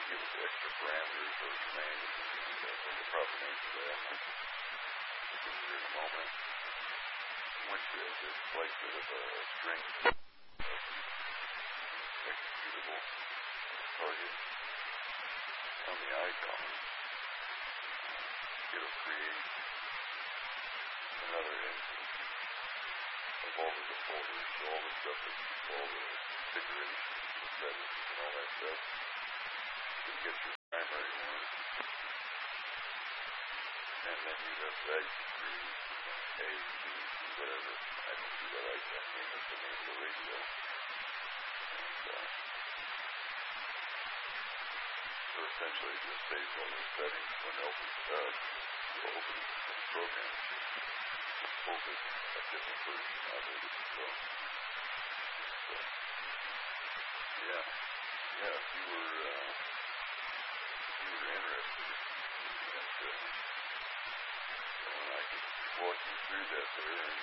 give it the extra parameters or the name, the proper name for that. We'll get there in a moment. Once there's placement of a string executable target on the icon, it'll create another instance of all of the folders, all the stuff that all the configurations, the settings, and all that stuff. You get your primary one, and then you have values created, A, B, whatever. I don't do that icon name, it's the name of the radio. And, so essentially it just saves all those settings when it opens it up. It'll open the program to open a different version of it. So, yeah, if you were interested in that, and I could walk you through that there and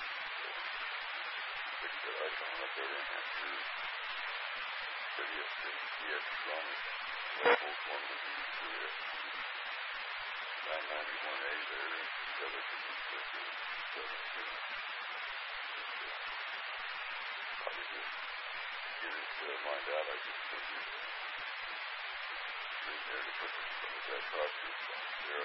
pick that icon up there and after that he has run levels 1 would be to the 991A there, and the other could be to the 72. Probably just get it lined out. I just put it in there to put some of that process on there.